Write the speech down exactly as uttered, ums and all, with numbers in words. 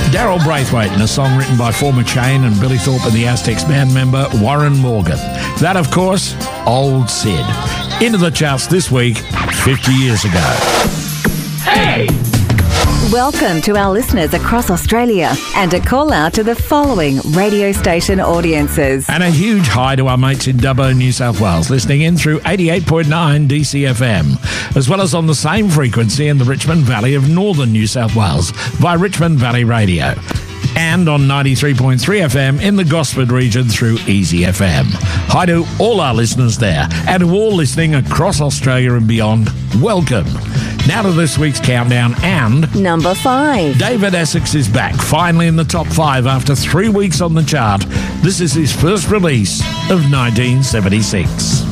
Daryl Braithwaite in a song written by former Chain and Billy Thorpe and the Aztecs band member Warren Morgan. That, of course, Old Sid. Into the charts this week, fifty years ago. Hey! Welcome to our listeners across Australia and a call out to the following radio station audiences. And a huge hi to our mates in Dubbo, New South Wales, listening in through eighty-eight point nine D C F M, as well as on the same frequency in the Richmond Valley of northern New South Wales via Richmond Valley Radio, and on ninety-three point three F M in the Gosford region through Easy F M. Hi to all our listeners there, and to all listening across Australia and beyond, welcome. Now to this week's countdown, and number five. David Essex is back, finally in the top five after three weeks on the chart. This is his first release of nineteen seventy-six.